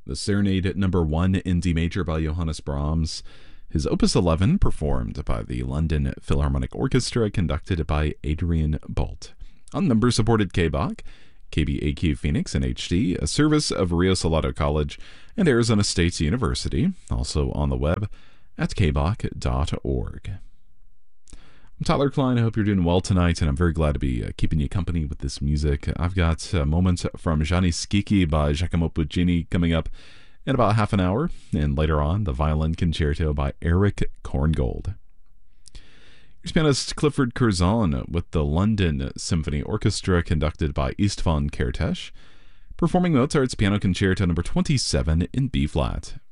The Serenade Number 1 in D major by Johannes Brahms. His Opus 11 performed by the London Philharmonic Orchestra, conducted by Adrian Bolt. On member-supported KBAQ, KBAQ Phoenix in HD, a service of Rio Salado College and Arizona State University, also on the web at kbaq.org. I'm Tyler Klein. I hope you're doing well tonight, and I'm very glad to be keeping you company with this music. I've got a moment from Gianni Schicchi by Giacomo Puccini coming up in about half an hour, and later on, the Violin Concerto by Eric Korngold. Here's pianist Clifford Curzon with the London Symphony Orchestra, conducted by Istvan Kertész, performing Mozart's Piano Concerto No. 27 in B-flat.